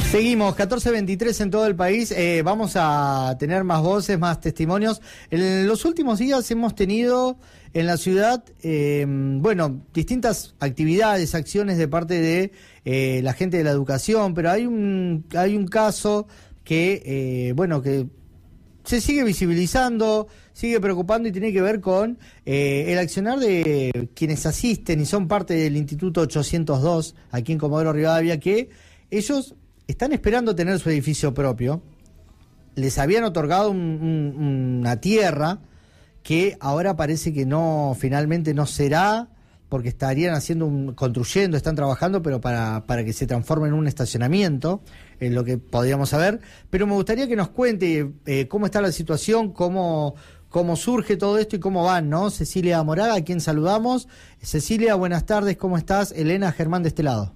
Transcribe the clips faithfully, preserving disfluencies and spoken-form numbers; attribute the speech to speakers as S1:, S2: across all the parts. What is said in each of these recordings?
S1: Seguimos, catorce veintitrés en todo el país. Eh, vamos a tener más voces, más testimonios. En los últimos días hemos tenido en la ciudad, eh, bueno, distintas actividades, acciones de parte de eh, la gente de la educación, pero hay un, hay un caso que, eh, bueno, que se sigue visibilizando, sigue preocupando y tiene que ver con eh, el accionar de quienes asisten y son parte del Instituto ochocientos dos, aquí en Comodoro Rivadavia, que ellos están esperando tener su edificio propio. Les habían otorgado un, un, una tierra que ahora parece que no, finalmente no será, porque estarían haciendo un, construyendo, están trabajando, pero para, para que se transforme en un estacionamiento, es lo que podríamos saber. Pero me gustaría que nos cuente eh, cómo está la situación, cómo, cómo surge todo esto y cómo van, ¿no? Cecilia Moraga, a quien saludamos. Cecilia, buenas tardes, ¿cómo estás? Elena, Germán de este lado.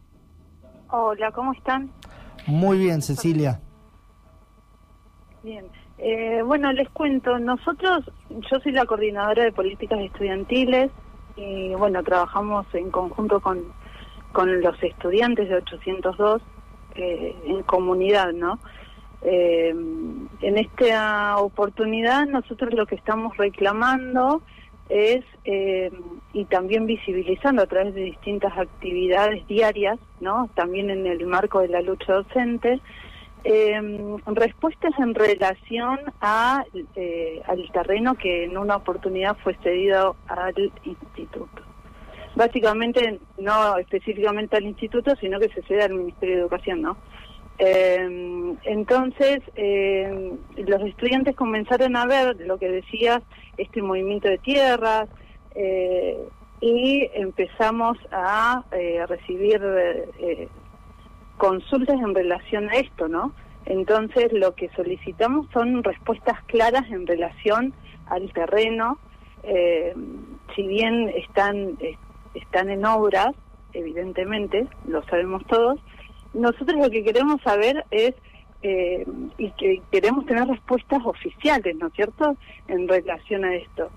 S2: Hola, ¿cómo están?
S1: Muy bien, Cecilia.
S2: Bien. Eh, bueno, les cuento, nosotros, yo soy la coordinadora de políticas estudiantiles y bueno, trabajamos en conjunto con, con los estudiantes de ochocientos dos eh, en comunidad, ¿no? Eh, en esta oportunidad nosotros lo que estamos reclamando es, eh, y también visibilizando a través de distintas actividades diarias, ¿no? También en el marco de la lucha docente, eh, respuestas en relación a eh, al terreno que en una oportunidad fue cedido al instituto. Básicamente, no específicamente al instituto, sino que se cede al Ministerio de Educación, ¿no? Eh, entonces, eh, los estudiantes comenzaron a ver lo que decías, este movimiento de tierras, eh, y empezamos a eh, recibir eh, consultas en relación a esto, ¿no? Entonces, lo que solicitamos son respuestas claras en relación al terreno, eh, si bien están, eh, están en obras, evidentemente, lo sabemos todos. Nosotros lo que queremos saber es, eh, y que queremos tener respuestas oficiales, ¿no es cierto?, en relación a esto.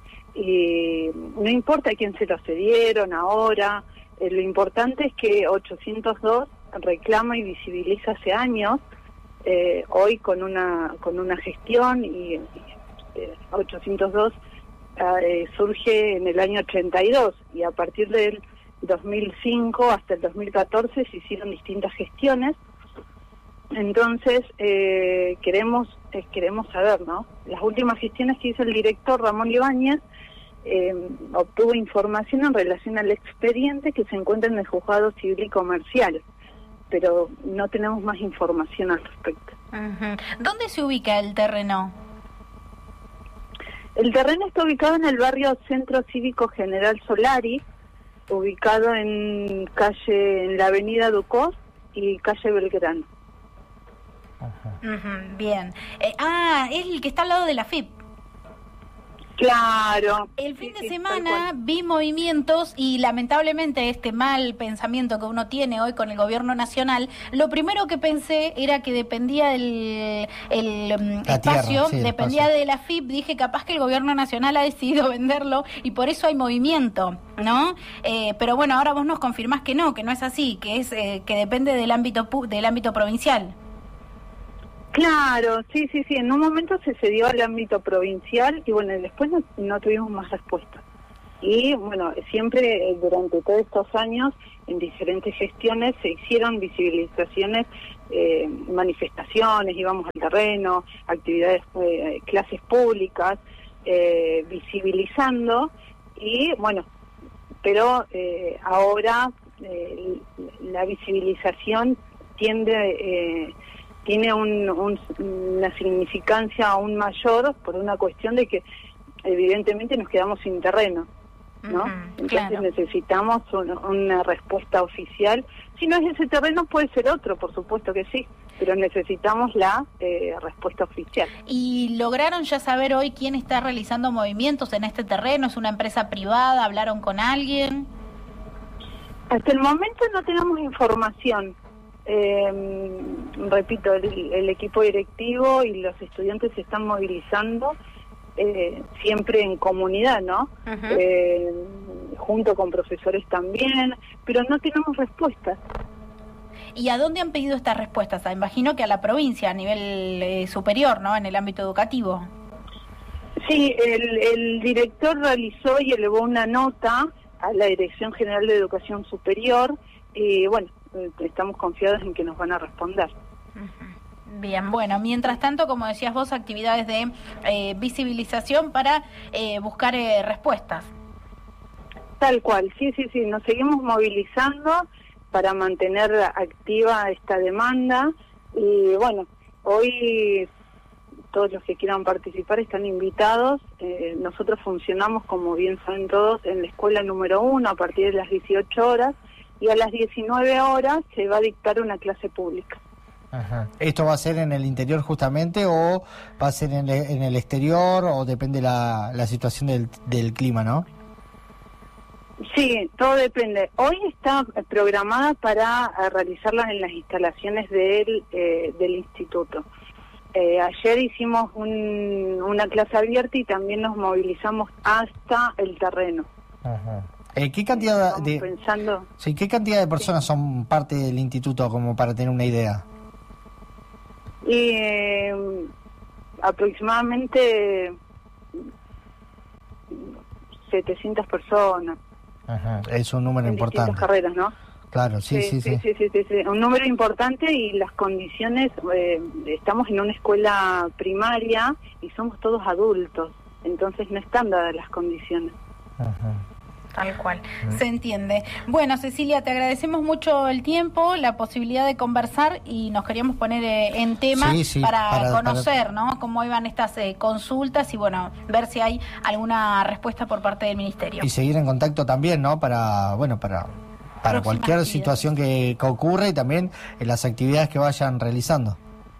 S2: Y no importa a quién se lo cedieron ahora, eh, lo importante es que ochocientos dos reclama y visibiliza hace años, eh, hoy con una con una gestión, y, y eh, ochocientos dos eh, surge en el año ochenta y dos, y a partir del dos mil cinco hasta el dos mil catorce se hicieron distintas gestiones. Entonces eh, queremos eh, queremos saber, ¿no? Las últimas gestiones que hizo el director Ramón Ibáñez, eh, obtuvo información en relación al expediente que se encuentra en el Juzgado Civil y Comercial, pero no tenemos más información al respecto.
S3: Uh-huh. ¿Dónde se ubica el terreno?
S2: El terreno está ubicado en el barrio Centro Cívico General Solari, ubicado en calle, en la avenida Ducos y calle Belgrano.
S3: Uh-huh, bien. Eh, ah, es el que está al lado de la F I P.
S2: Claro.
S3: El fin
S2: sí,
S3: de
S2: sí,
S3: semana vi movimientos y lamentablemente este mal pensamiento que uno tiene hoy con el gobierno nacional, lo primero que pensé era que dependía del el, um, espacio,
S1: tierra, sí,
S3: dependía
S1: espacio.
S3: de la F I P. Dije, capaz que el gobierno nacional ha decidido venderlo y por eso hay movimiento, ¿no? Eh, pero bueno, ahora vos nos confirmás que no, que no es así, que es eh, que depende del ámbito pu- del ámbito provincial.
S2: Claro, sí, sí, sí. En un momento se cedió al ámbito provincial y bueno, después no, no tuvimos más respuesta. Y bueno, siempre eh, durante todos estos años, en diferentes gestiones, se hicieron visibilizaciones, eh, manifestaciones, íbamos al terreno, actividades, eh, clases públicas, eh, visibilizando, y bueno, pero eh, ahora eh, la visibilización tiende... Eh, tiene un, un, una significancia aún mayor por una cuestión de que evidentemente nos quedamos sin terreno, ¿no?
S3: Uh-huh,
S2: Entonces
S3: claro.
S2: necesitamos un, una respuesta oficial. Si no es ese terreno, puede ser otro, por supuesto que sí, pero necesitamos la eh, respuesta oficial.
S3: ¿Y lograron ya saber hoy quién está realizando movimientos en este terreno? ¿Es una empresa privada? ¿Hablaron con alguien?
S2: Hasta el momento no tenemos información. Eh, repito, el, el equipo directivo y los estudiantes se están movilizando eh, siempre en comunidad, ¿no? Uh-huh. Eh, junto con profesores también, pero no tenemos respuestas.
S3: ¿Y a dónde han pedido estas respuestas? Ah, imagino que a la provincia, a nivel eh, superior, ¿no? En el ámbito educativo.
S2: Sí, el, el director realizó y elevó una nota a la Dirección General de Educación Superior y bueno, estamos confiados en que nos van a responder.
S3: Bien, bueno, mientras tanto, como decías vos, actividades de eh, visibilización para eh, buscar eh, respuestas.
S2: Tal cual, sí, sí, sí, nos seguimos movilizando para mantener activa esta demanda y bueno, hoy todos los que quieran participar están invitados. Eh, nosotros funcionamos, como bien saben todos, en la escuela número uno a partir de las dieciocho horas y a las diecinueve horas se va a dictar una clase pública.
S1: Ajá. ¿Esto va a ser en el interior justamente o va a ser en, el, en el exterior o depende la, la situación del, del clima, no?
S2: Sí, todo depende. Hoy está programada para realizarla en las instalaciones del, eh, del instituto. Eh, ayer hicimos un, una clase abierta y también nos movilizamos hasta el terreno.
S1: Ajá. Eh, ¿Qué cantidad
S2: Estamos
S1: de
S2: pensando...
S1: sí, qué cantidad de personas sí. son parte del instituto, como para tener una idea?
S2: Y eh, aproximadamente setecientas personas.
S1: Ajá. Es un número
S2: en
S1: importante.
S2: Distintas carreras, ¿no?
S1: Claro, sí, sí, sí.
S2: Sí, sí, sí, sí, sí. Un número importante y las condiciones, eh, estamos en una escuela primaria y somos todos adultos, entonces no están dadas las condiciones.
S1: Ajá.
S3: Tal cual, mm. se entiende. Bueno, Cecilia, te agradecemos mucho el tiempo, la posibilidad de conversar y nos queríamos poner eh, en tema
S1: sí, sí,
S3: para,
S1: para
S3: conocer,
S1: para...
S3: ¿no? Cómo iban estas eh, consultas y, bueno, ver si hay alguna respuesta por parte del Ministerio.
S1: Y seguir en contacto también, ¿no? Para, bueno, para... para cualquier actividad. situación que, que ocurra y también en las actividades que vayan realizando.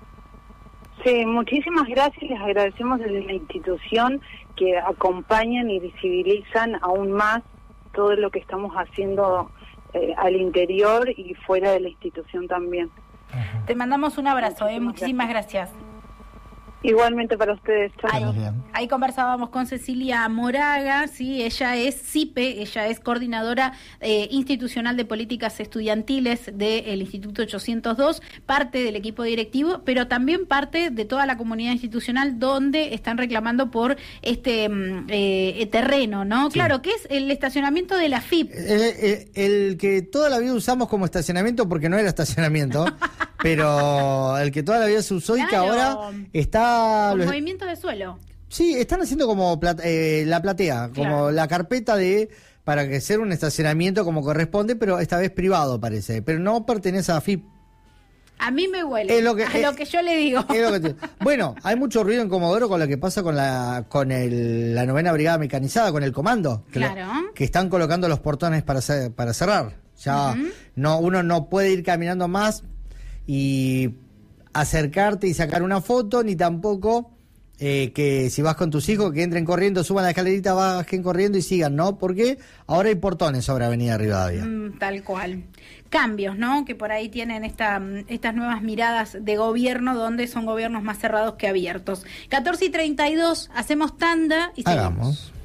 S2: Sí, muchísimas gracias, les agradecemos desde la institución que acompañan y visibilizan aún más todo lo que estamos haciendo eh, al interior y fuera de la institución también.
S3: Uh-huh. Te mandamos un abrazo, muchísimas, eh, muchísimas gracias. gracias.
S2: Igualmente para ustedes.
S3: Ahí, ahí conversábamos con Cecilia Moraga, sí, ella es C I P E, ella es coordinadora eh, institucional de políticas estudiantiles del Instituto ochocientos dos, parte del equipo directivo, pero también parte de toda la comunidad institucional donde están reclamando por este eh, terreno, ¿no? Sí. Claro, que es el estacionamiento de la F I P.
S1: El, el, el que toda la vida usamos como estacionamiento porque no era estacionamiento, pero el que toda la vida se usó claro. y que ahora está...
S3: Con los... movimientos de suelo.
S1: Sí, están haciendo como plata, eh, la platea, como claro. la carpeta de para que sea un estacionamiento como corresponde, pero esta vez privado parece, pero no pertenece a F I P.
S3: A mí me huele, es lo que, a es, lo que yo le digo.
S1: Lo que te... Bueno, hay mucho ruido en Comodoro con lo que pasa con la con el, la novena brigada mecanizada, con el comando, que,
S3: claro.
S1: lo, que están colocando los portones para, para cerrar. Ya uh-huh. no uno no puede ir caminando más y acercarte y sacar una foto, ni tampoco eh, que si vas con tus hijos que entren corriendo, suban la escalerita, bajen corriendo y sigan, ¿no? Porque ahora hay portones sobre Avenida Rivadavia.
S3: Mm, tal cual. Cambios, ¿no? Que por ahí tienen esta, estas nuevas miradas de gobierno, donde son gobiernos más cerrados que abiertos. catorce y treinta y dos, hacemos tanda y seguimos.
S1: Hagamos.